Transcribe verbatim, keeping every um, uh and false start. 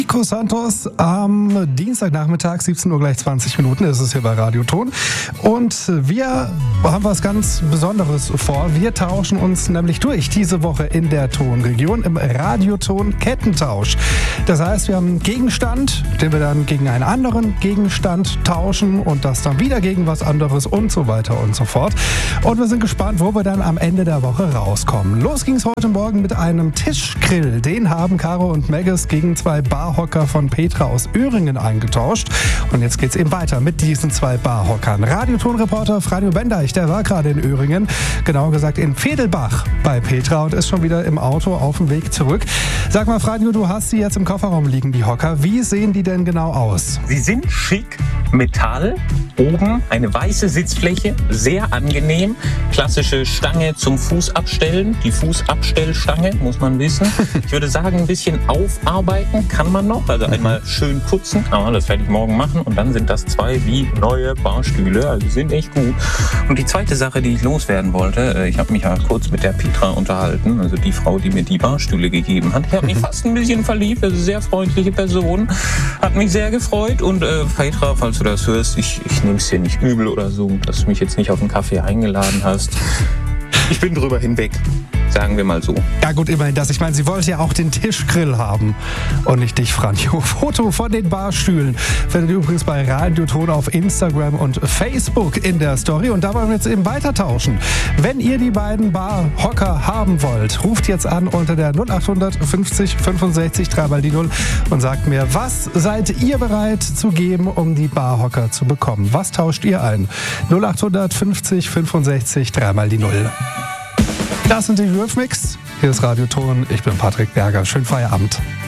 Nico Santos am Dienstagnachmittag, siebzehn Uhr gleich zwanzig Minuten, ist es hier bei Radio Ton. Und wir haben was ganz Besonderes vor. Wir tauschen uns nämlich durch diese Woche in der Tonregion im Radioton-Kettentausch. Das heißt, wir haben einen Gegenstand, den wir dann gegen einen anderen Gegenstand tauschen und das dann wieder gegen was anderes und so weiter und so fort. Und wir sind gespannt, wo wir dann am Ende der Woche rauskommen. Los ging es heute Morgen mit einem Tischgrill. Den haben Caro und Megges gegen zwei Barhocker von Petra aus Öhringen eingetauscht. Und jetzt geht's eben weiter mit diesen zwei Barhockern. Radiotonreporter Franjo Bendeich, der war gerade in Öhringen, genauer gesagt in Vedelbach bei Petra und ist schon wieder im Auto auf dem Weg zurück. Sag mal, Franjo, du hast sie jetzt im Kofferraum liegen, die Hocker. Wie sehen die denn genau aus? Sie sind schick, Metall, oben eine weiße Sitzfläche, sehr angenehm. Klassische Stange zum Fuß abstellen, die Fußabstellstange, muss man wissen. Ich würde sagen, ein bisschen aufarbeiten kann man noch, also einmal schön putzen, aber das werde ich morgen machen und dann sind das zwei wie neue Barstühle, also sind echt gut. Und die zweite Sache, die ich loswerden wollte, ich habe mich ja kurz mit der Petra unterhalten, also die Frau, die mir die Barstühle gegeben hat. Ich habe mich fast ein bisschen verliebt, also sehr freundliche Person, hat mich sehr gefreut und äh, Petra, falls du das hörst, ich, ich nehme es dir nicht übel oder so, dass du mich jetzt nicht auf einen Kaffee eingeladen hast. Ich bin drüber hinweg, sagen wir mal so. Ja gut, immerhin das. Ich meine, sie wollte ja auch den Tischgrill haben und nicht dich, Franjo. Foto von den Barstühlen findet ihr übrigens bei Radioton auf Instagram und Facebook in der Story. Und da wollen wir jetzt eben weiter tauschen. Wenn ihr die beiden Barhocker haben wollt, ruft jetzt an unter der null acht fünfzig fünfundsechzig drei mal die null und sagt mir, was seid ihr bereit zu geben, um die Barhocker zu bekommen? Was tauscht ihr ein? null acht fünfzig fünfundsechzig drei mal die null. Das sind die Eurythmics. Hier ist Radio Ton. Ich bin Patrick Berger. Schönen Feierabend.